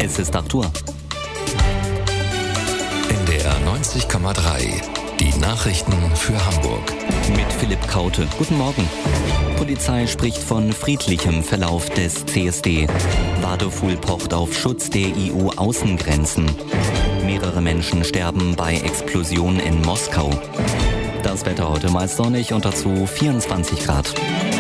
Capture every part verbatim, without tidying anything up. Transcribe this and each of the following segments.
Es ist acht Uhr. N D R neunzig Komma drei. Die Nachrichten für Hamburg. Mit Philipp Kaute. Guten Morgen. Polizei spricht von friedlichem Verlauf des C S D. Wadefuhl pocht auf Schutz der E U-Außengrenzen. Mehrere Menschen sterben bei Explosion in Moskau. Das Wetter heute meist sonnig und dazu vierundzwanzig Grad.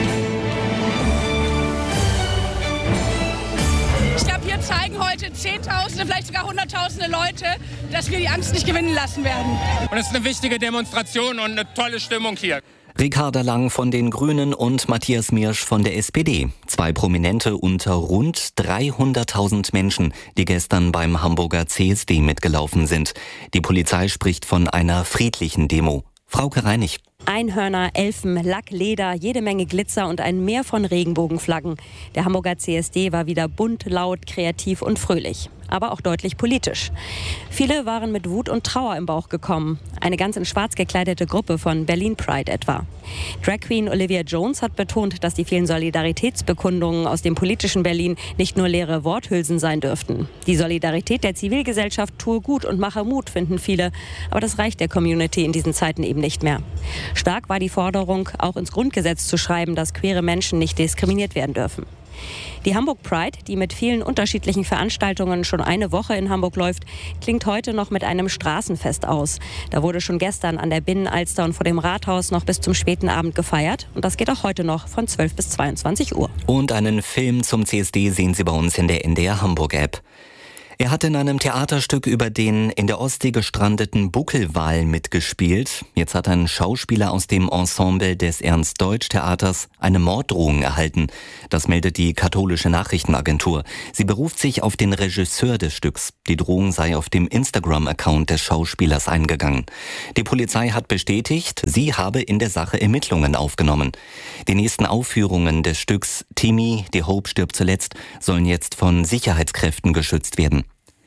Ich glaube, hier zeigen heute Zehntausende, vielleicht sogar Hunderttausende Leute, dass wir die Angst nicht gewinnen lassen werden. Und es ist eine wichtige Demonstration und eine tolle Stimmung hier. Ricarda Lang von den Grünen und Matthias Mirsch von der S P D. Zwei Prominente unter rund dreihunderttausend Menschen, die gestern beim Hamburger C S D mitgelaufen sind. Die Polizei spricht von einer friedlichen Demo. Frauke Reinig. Einhörner, Elfen, Lack, Leder, jede Menge Glitzer und ein Meer von Regenbogenflaggen. Der Hamburger C S D war wieder bunt, laut, kreativ und fröhlich. Aber auch deutlich politisch. Viele waren mit Wut und Trauer im Bauch gekommen. Eine ganz in schwarz gekleidete Gruppe von Berlin Pride etwa. Drag Queen Olivia Jones hat betont, dass die vielen Solidaritätsbekundungen aus dem politischen Berlin nicht nur leere Worthülsen sein dürften. Die Solidarität der Zivilgesellschaft tue gut und mache Mut, finden viele. Aber das reicht der Community in diesen Zeiten eben nicht mehr. Stark war die Forderung, auch ins Grundgesetz zu schreiben, dass queere Menschen nicht diskriminiert werden dürfen. Die Hamburg Pride, die mit vielen unterschiedlichen Veranstaltungen schon eine Woche in Hamburg läuft, klingt heute noch mit einem Straßenfest aus. Da wurde schon gestern an der Binnenalster und vor dem Rathaus noch bis zum späten Abend gefeiert. Und das geht auch heute noch von zwölf bis zweiundzwanzig Uhr. Und einen Film zum C S D sehen Sie bei uns in der N D R Hamburg App. Er hat in einem Theaterstück über den in der Ostsee gestrandeten Buckelwal mitgespielt. Jetzt hat ein Schauspieler aus dem Ensemble des Ernst-Deutsch-Theaters eine Morddrohung erhalten. Das meldet die katholische Nachrichtenagentur. Sie beruft sich auf den Regisseur des Stücks. Die Drohung sei auf dem Instagram-Account des Schauspielers eingegangen. Die Polizei hat bestätigt, sie habe in der Sache Ermittlungen aufgenommen. Die nächsten Aufführungen des Stücks Timmy, die Hope stirbt zuletzt, sollen jetzt von Sicherheitskräften geschützt werden.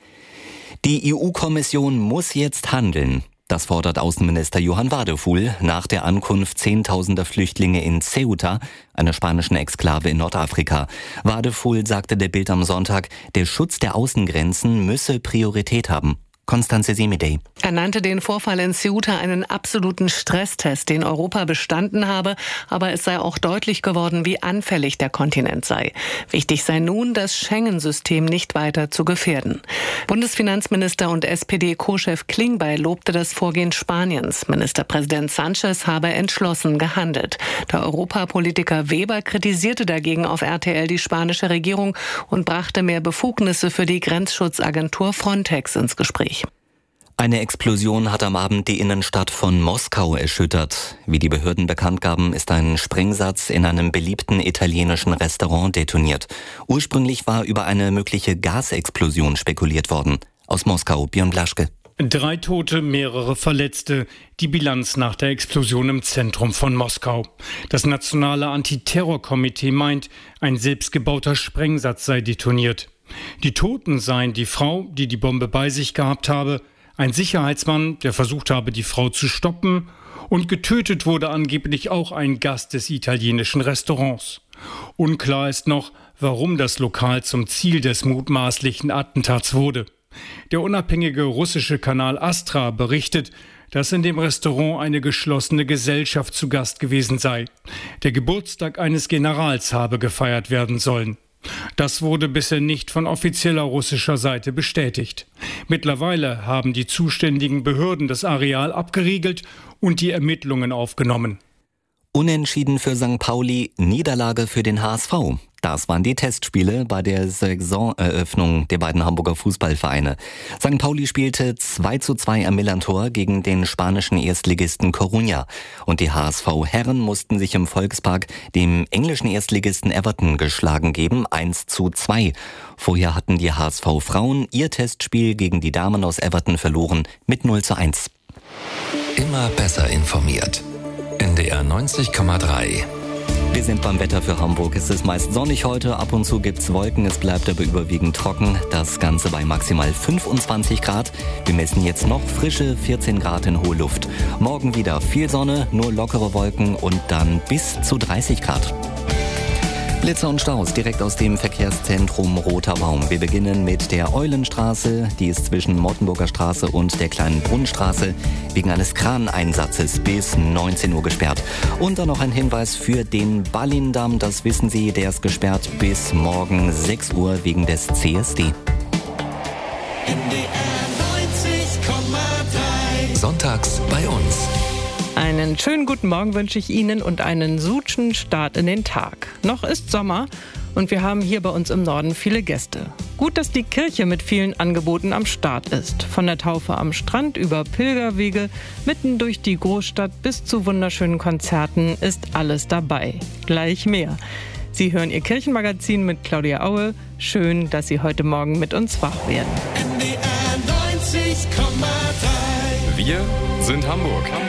Die E U-Kommission muss jetzt handeln. Das fordert Außenminister Johann Wadefuhl nach der Ankunft zehntausender Flüchtlinge in Ceuta, einer spanischen Exklave in Nordafrika. Wadefuhl sagte der Bild am Sonntag, der Schutz der Außengrenzen müsse Priorität haben. Konstanze Semidey. Er nannte den Vorfall in Ceuta einen absoluten Stresstest, den Europa bestanden habe. Aber es sei auch deutlich geworden, wie anfällig der Kontinent sei. Wichtig sei nun, das Schengen-System nicht weiter zu gefährden. Bundesfinanzminister und S P D-Co-Chef Klingbeil lobte das Vorgehen Spaniens. Ministerpräsident Sánchez habe entschlossen gehandelt. Der Europapolitiker Weber kritisierte dagegen auf R T L die spanische Regierung und brachte mehr Befugnisse für die Grenzschutzagentur Frontex ins Gespräch. Eine Explosion hat am Abend die Innenstadt von Moskau erschüttert. Wie die Behörden bekannt gaben, ist ein Sprengsatz in einem beliebten italienischen Restaurant detoniert. Ursprünglich war über eine mögliche Gasexplosion spekuliert worden. Aus Moskau, Björn Blaschke. Drei Tote, mehrere Verletzte. Die Bilanz nach der Explosion im Zentrum von Moskau. Das nationale Antiterrorkomitee meint, ein selbstgebauter Sprengsatz sei detoniert. Die Toten seien die Frau, die die Bombe bei sich gehabt habe, ein Sicherheitsmann, der versucht habe, die Frau zu stoppen, und getötet wurde angeblich auch ein Gast des italienischen Restaurants. Unklar ist noch, warum das Lokal zum Ziel des mutmaßlichen Attentats wurde. Der unabhängige russische Kanal Astra berichtet, dass in dem Restaurant eine geschlossene Gesellschaft zu Gast gewesen sei. Der Geburtstag eines Generals habe gefeiert werden sollen. Das wurde bisher nicht von offizieller russischer Seite bestätigt. Mittlerweile haben die zuständigen Behörden das Areal abgeriegelt und die Ermittlungen aufgenommen. Unentschieden für Sankt Pauli, Niederlage für den H S V. Das waren die Testspiele bei der Saisoneröffnung der beiden Hamburger Fußballvereine. Sankt Pauli spielte zwei zu zwei am Millantor gegen den spanischen Erstligisten Coruña. Und die H S V-Herren mussten sich im Volkspark dem englischen Erstligisten Everton geschlagen geben, eins zu zwei. Vorher hatten die H S V-Frauen ihr Testspiel gegen die Damen aus Everton verloren mit null zu eins. Immer besser informiert. N D R neunzig Komma drei. Wir sind beim Wetter für Hamburg. Es ist meist sonnig heute, ab und zu gibt's Wolken, es bleibt aber überwiegend trocken. Das Ganze bei maximal fünfundzwanzig Grad. Wir messen jetzt noch frische vierzehn Grad in hohe Luft. Morgen wieder viel Sonne, nur lockere Wolken und dann bis zu dreißig Grad. Blitzer und Staus direkt aus dem Verkehrszentrum Roter Baum. Wir beginnen mit der Eulenstraße, die ist zwischen Mottenburger Straße und der kleinen Brunnenstraße wegen eines Kraneinsatzes bis neunzehn Uhr gesperrt. Und dann noch ein Hinweis für den Ballindamm, das wissen Sie, der ist gesperrt bis morgen sechs Uhr wegen des C S D. N D R neunzig Komma drei. Sonntags bei uns. Einen schönen guten Morgen wünsche ich Ihnen und einen sutschen Start in den Tag. Noch ist Sommer und wir haben hier bei uns im Norden viele Gäste. Gut, dass die Kirche mit vielen Angeboten am Start ist. Von der Taufe am Strand über Pilgerwege, mitten durch die Großstadt bis zu wunderschönen Konzerten ist alles dabei. Gleich mehr. Sie hören Ihr Kirchenmagazin mit Claudia Aue. Schön, dass Sie heute Morgen mit uns wach werden. N D R neunzig Komma drei. Wir sind Hamburg.